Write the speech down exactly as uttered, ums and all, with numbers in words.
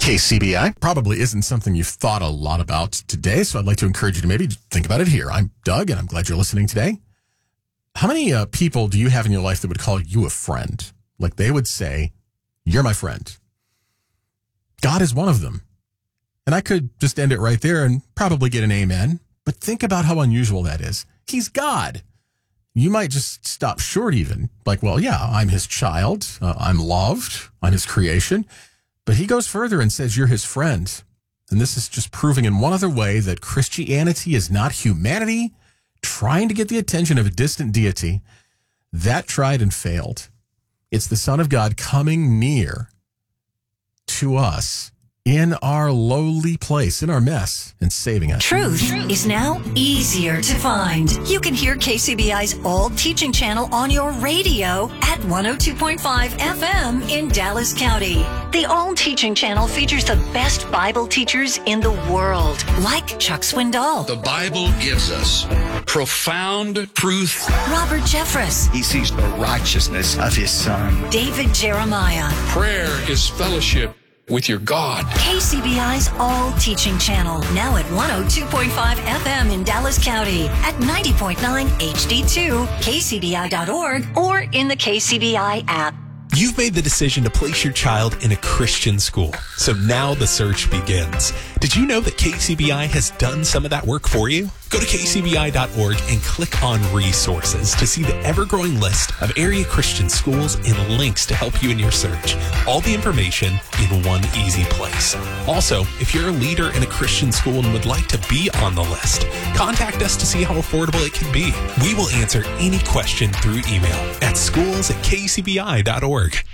K C B I probably isn't something you've thought a lot about today, so I'd like to encourage you to maybe think about it here. I'm Doug, and I'm glad you're listening today. How many uh, people do you have in your life that would call you a friend? Like they would say, you're my friend. God is one of them. And I could just end it right there and probably get an amen. But think about how unusual that is. He's God. You might just stop short even. Like, well, yeah, I'm his child. Uh, I'm loved. I'm his creation. But he goes further and says you're his friend. And this is just proving in one other way that Christianity is not humanity trying to get the attention of a distant deity. That tried and failed. It's the Son of God coming near to us in our lowly place, in our mess, and saving us. Truth is now easier to find. You can hear K C B I's All Teaching channel on your radio at one oh two point five F M in Dallas County. The All Teaching channel features the best Bible teachers in the world, like Chuck Swindoll. The Bible gives us profound truth. Robert Jeffress. He sees the righteousness of his Son. David Jeremiah. Prayer is fellowship with your God. K C B I's All Teaching channel, now at one oh two point five F M in Dallas County, at ninety point nine H D two, K C B I dot org, or in the K C B I app. You've made the decision to place your child in a Christian school, so now the search begins. Did you know that K C B I has done some of that work for you? Go to K C B I dot org and click on resources to see the ever-growing list of area Christian schools and links to help you in your search. All the information in one easy place. Also, if you're a leader in a Christian school and would like to be on the list, contact us to see how affordable it can be. We will answer any question through email at schools at K C B I dot org.